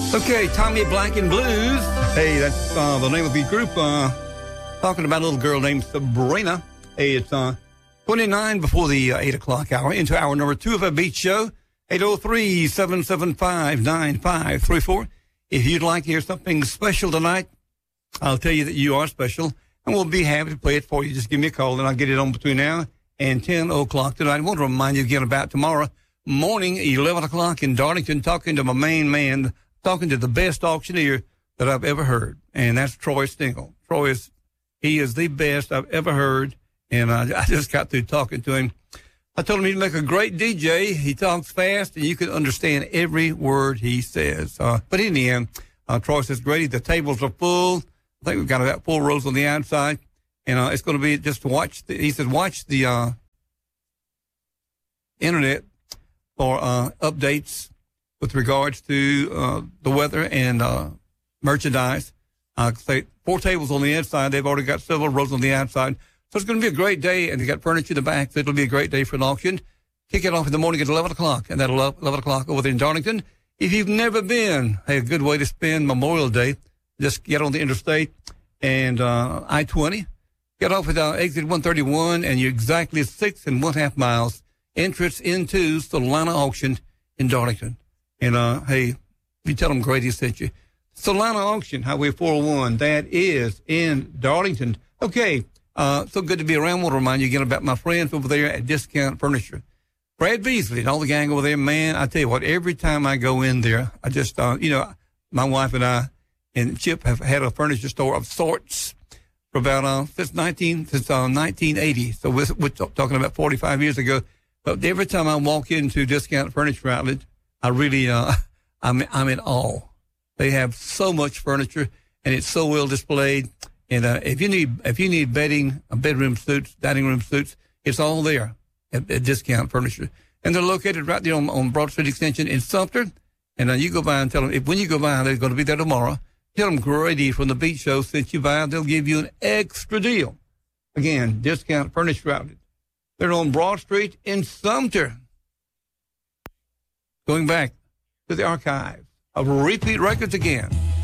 Okay, Tommy Black and Blues. Hey, that's the name of the group. Talking about a little girl named Sabrina. Hey, it's 29 before the 8 o'clock hour, into hour number 2 of our Beat Show. 803-775-9534. If you'd like to hear something special tonight, I'll tell you that you are special, and we'll be happy to play it for you. Just give me a call, and I'll get it on between now and 10 o'clock tonight. I want to remind you again about tomorrow morning, 11 o'clock in Darlington, talking to my main man, talking to the best auctioneer that I've ever heard, and that's Troy Stingle. He is the best I've ever heard, and I just got through talking to him. I told him he'd make a great DJ. He talks fast, and you can understand every word he says. But in the end, Troy says, Grady, the tables are full. I think we've got about 4 rows on the outside, and it's going to be just to watch. He said, watch the internet for updates with regards to the weather and merchandise. 4 tables on the inside. They've already got several rows on the outside. So it's going to be a great day, and they got furniture in the back, so it'll be a great day for an auction. Kick it off in the morning at 11 o'clock, and that'll 11 o'clock over there in Darlington. If you've never been, hey, a good way to spend Memorial Day, just get on the interstate and I-20. Get off at exit 131, and you're exactly 6.5 miles entrance into Solana Auction in Darlington. And, hey, you tell them Grady sent you. Solana Auction, Highway 401, that is in Darlington. Okay. So good to be around. I want to remind you again about my friends over there at Discount Furniture. Brad Beasley and all the gang over there, man, I tell you what, every time I go in there, I just, my wife and I and Chip have had a furniture store of sorts for about, since 1980. So we're talking about 45 years ago. But every time I walk into Discount Furniture Outlet, I really, I'm in awe. They have so much furniture, and it's so well displayed. And if you need bedding, bedroom suits, dining room suits, it's all there at Discount Furniture. And they're located right there on Broad Street Extension in Sumter. And you go by and tell them, when you go by, they're going to be there tomorrow. Tell them Grady from the Beat Show sent you by. They'll give you an extra deal. Again, Discount Furniture Outlet. They're on Broad Street in Sumter. Going back to the archives of Repeat Records again.